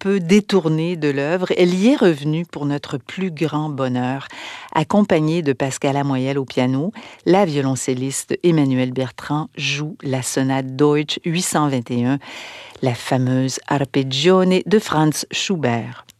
peu détournée de l'œuvre, elle y est revenue pour notre plus grand bonheur. Accompagnée de Pascal Amoyel au piano, la violoncelliste Emmanuelle Bertrand joue la sonate Deutsch 821, la fameuse Arpeggione de Franz Schubert.